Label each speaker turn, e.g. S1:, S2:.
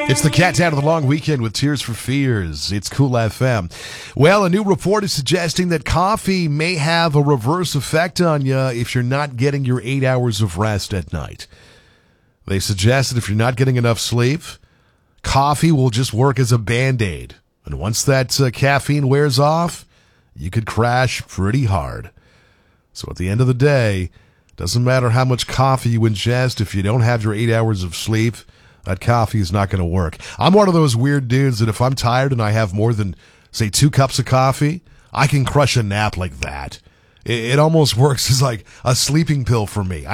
S1: It's the Cat Out of the Long Weekend with Tears for Fears. It's Cool FM. Well, a new report is suggesting that coffee may have a reverse effect on you if you're not getting your 8 hours of rest at night. They suggest that if you're not getting enough sleep, coffee will just work as a Band-Aid. And once that caffeine wears off, you could crash pretty hard. So at the end of the day, it doesn't matter how much coffee you ingest. If you don't have your 8 hours of sleep, that coffee is not going to work. I'm one of those weird dudes that if I'm tired and I have more than, say, 2 cups of coffee, I can crush a nap like that. It almost works as like a sleeping pill for me.